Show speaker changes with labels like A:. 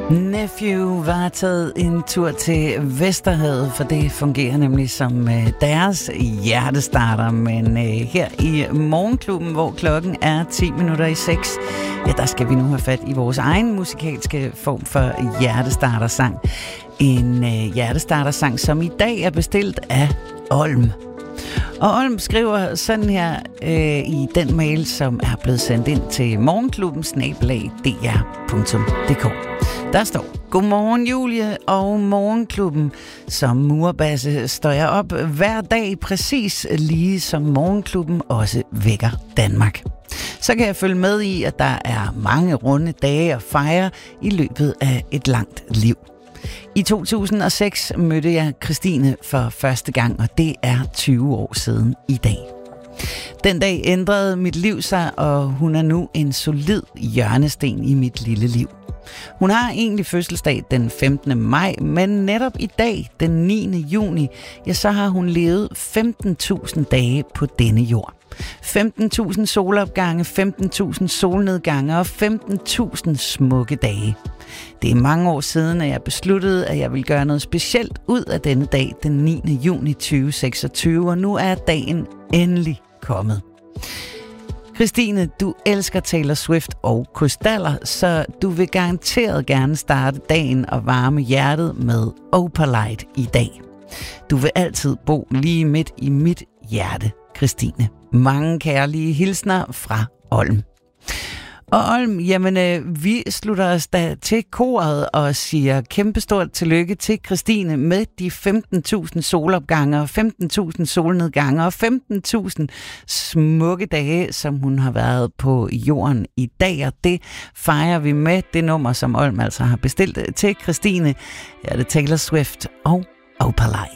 A: Nephew var taget en tur til Vesterhavet, for det fungerer nemlig som deres hjertestarter. Men her i Morgenklubben, hvor klokken er 6:10, ja, der skal vi nu have fat i vores egen musikalske form for hjertestartersang. En hjertestartersang, som i dag er bestilt af Olm. Og Olm skriver sådan her i den mail, som er blevet sendt ind til morgenklubben@dr.dk. Der står: Godmorgen Julie og Morgenklubben. Som murbasse står jeg op hver dag, præcis lige som Morgenklubben også vækker Danmark. Så kan jeg følge med i, at der er mange runde dage at fejre i løbet af et langt liv. I 2006 mødte jeg Christine for første gang, og det er 20 år siden i dag. Den dag ændrede mit liv sig, og hun er nu en solid hjørnesten i mit lille liv. Hun har egentlig fødselsdag den 15. maj, men netop i dag, den 9. juni, ja, så har hun levet 15.000 dage på denne jord. 15.000 solopgange, 15.000 solnedgange og 15.000 smukke dage. Det er mange år siden, at jeg besluttede, at jeg ville gøre noget specielt ud af denne dag, den 9. juni 2026, og nu er dagen endelig kommet. Christine, du elsker Taylor Swift og krystaller, så du vil garanteret gerne starte dagen og varme hjertet med Opalite i dag. Du vil altid bo lige midt i mit hjerte, Christine. Mange kærlige hilsner fra Olm. Og Olm, jamen vi slutter os da til koret og siger kæmpestort tillykke til Christine med de 15.000 solopgange og 15.000 solnedgange og 15.000 smukke dage, som hun har været på jorden i dag. Og det fejrer vi med det nummer, som Olm altså har bestilt til Christine. Ja, det er Taylor Swift og Opalite.